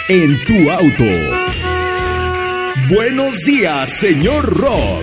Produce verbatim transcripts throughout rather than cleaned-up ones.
en tu auto. Buenos días, señor Rock.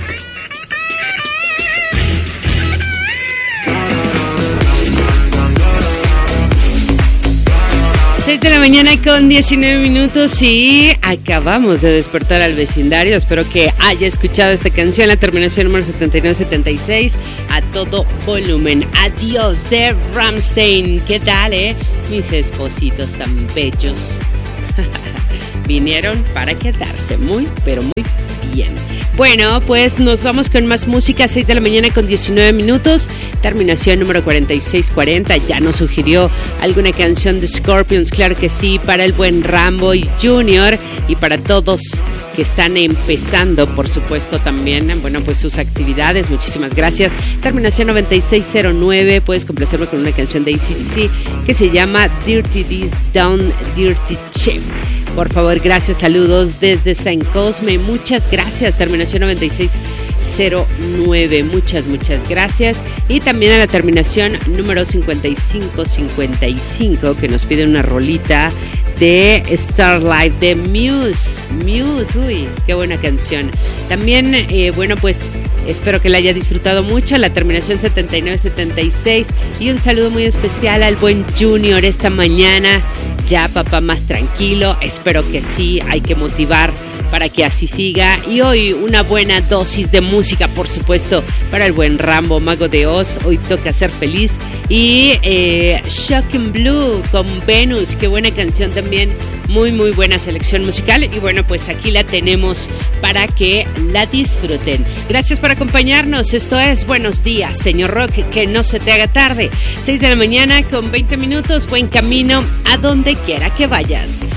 seis de la mañana con diecinueve minutos y acabamos de despertar al vecindario. Espero que haya escuchado esta canción, la terminación número setenta y nueve setenta y seis, a todo volumen. Adiós de Rammstein. ¿Qué tal, eh? Mis espositos tan bellos. Vinieron para quedarse muy, pero muy bien. Bueno, pues nos vamos con más música. Seis de la mañana con diecinueve minutos, terminación número cuarenta y seis cuarenta. Ya nos sugirió alguna canción de Scorpions, claro que sí, para el buen Rambo y Junior y para todos que están empezando, por supuesto, también, bueno, pues sus actividades. Muchísimas gracias. Terminación noventa y seis cero nueve. Puedes complacerme con una canción de A C D C que se llama Dirty This Down Dirty Chip. Por favor, gracias, saludos desde San Cosme, muchas gracias, terminación noventa y seis cero nueve, muchas, muchas gracias. Y también a la terminación número cincuenta y cinco cincuenta y cinco, que nos pide una rolita de Starlight de Muse, Muse, uy, qué buena canción. También, eh, bueno, pues espero que la haya disfrutado mucho, la terminación setenta y nueve setenta y seis, y un saludo muy especial al buen Junior esta mañana. Ya papá más tranquilo, espero que sí, hay que motivar para que así siga. Y hoy una buena dosis de música, por supuesto, para el buen Rambo, Mago de Oz. Hoy toca ser feliz. Y eh, Shocking Blue con Venus, qué buena canción también, muy muy buena selección musical. Y bueno, pues aquí la tenemos para que la disfruten. Gracias por acompañarnos, esto es Buenos Días, señor Rock, que no se te haga tarde. seis de la mañana con veinte minutos, buen camino a donde quiera que vayas.